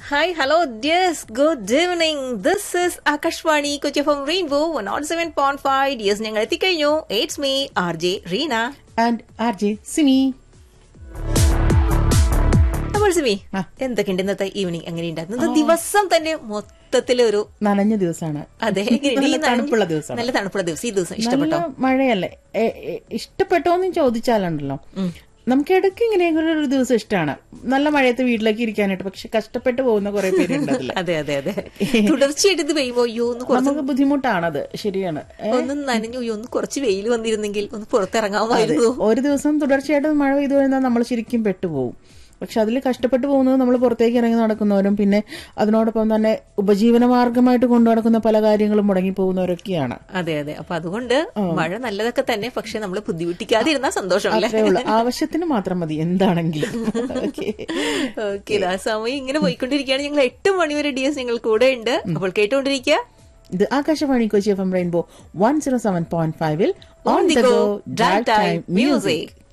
Hi, hello, yes, good evening. This is Akashvani, Kochi from Rainbow 107.5. Yes, ഞങ്ങൾ എത്തിക്കഴിഞ്ഞു. It's me, RJ Reena. And RJ Simi. അപ്പോൾ സിമി, എന്തൊക്കെയുണ്ട് ഇന്നത്തെ evening? എങ്ങനെയുണ്ടായിരുന്നു? ഇന്നത്തെ ദിവസം തന്നെ മൊത്തത്തിലൊരു നനഞ്ഞ ദിവസമാണ്. അതെ, തണുപ്പുള്ള ദിവസം. നല്ല തണുപ്പുള്ള ദിവസം. ഈ ദിവസം ഇഷ്ടപ്പെട്ടോ? മഴയല്ലേ? ഇഷ്ടപ്പെട്ടോന്നും ചോദിച്ചാലുണ്ടല്ലോ, നമുക്ക് ഇടയ്ക്ക് ഇങ്ങനെയെങ്കിലും ഒരു ദിവസം ഇഷ്ടമാണ്. നല്ല മഴയത്ത് വീട്ടിലേക്ക് ഇരിക്കാനായിട്ട്. പക്ഷെ കഷ്ടപ്പെട്ട് പോകുന്ന കുറെ പേരുണ്ട്. അതെ അതെ അതെ, തുടർച്ചയായിട്ട് ഇത് പെയ്യുമ്പോ നമുക്ക് ബുദ്ധിമുട്ടാണത്. ശരിയാണ്. ഒന്ന് നനഞ്ഞു, ഒന്ന് കുറച്ച് വെയിൽ വന്നിരുന്നെങ്കിൽ ഒന്ന് പുറത്തിറങ്ങാമായിരുന്നു. ഒരു ദിവസം തുടർച്ചയായിട്ട് മഴ പെയ്തു കഴിഞ്ഞാൽ നമ്മൾ ശരിക്കും പെട്ടുപോകും. പക്ഷെ അതിൽ കഷ്ടപ്പെട്ടു പോകുന്നത് നമ്മൾ പുറത്തേക്ക് ഇറങ്ങി നടക്കുന്നവരും പിന്നെ അതിനോടൊപ്പം തന്നെ ഉപജീവന മാർഗമായിട്ട് കൊണ്ടു നടക്കുന്ന പല കാര്യങ്ങളും മുടങ്ങിപ്പോകുന്നവരൊക്കെയാണ്. അതെ അതെ, അപ്പൊ അതുകൊണ്ട് മഴ നല്ലതൊക്കെ തന്നെ, പക്ഷെ നമ്മൾ ബുദ്ധിമുട്ടിക്കാതിരുന്ന സന്തോഷം. ആവശ്യത്തിന് മാത്രം മതി എന്താണെങ്കിലും. ഓക്കെ, ആ സമയം ഇങ്ങനെ പോയിക്കൊണ്ടിരിക്കുകയാണ്. ഞങ്ങൾ 8 മണിവരെ ഡിഎസ് ഞങ്ങൾ കൂടെ ഉണ്ട്. അപ്പോൾ കേട്ടുകൊണ്ടിരിക്കുക. ഇത് Akashvani Kochi FM rainbow 107.5 on the go drive time music.